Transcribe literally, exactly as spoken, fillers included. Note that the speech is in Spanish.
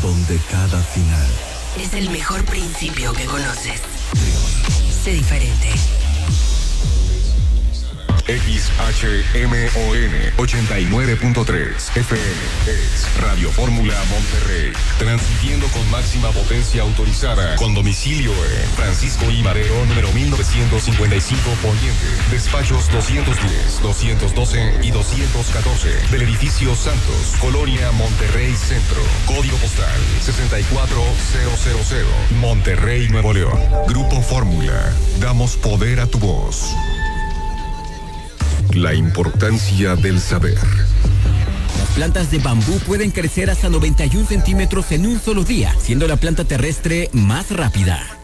donde cada final es el mejor principio que conoces. Sé diferente. X H M O N ochenta y nueve punto tres F M es Radio Fórmula Monterrey, transmitiendo con máxima potencia autorizada, con domicilio en Francisco I. Madero, número mil novecientos cincuenta y cinco Poniente, despachos doscientos diez, doscientos doce y doscientos catorce, del edificio Santos, Colonia Monterrey Centro, código postal sesenta y cuatro mil, Monterrey, Nuevo León. Grupo Fórmula, damos poder a tu voz. La importancia del saber. Las plantas de bambú pueden crecer hasta noventa y un centímetros en un solo día, siendo la planta terrestre más rápida.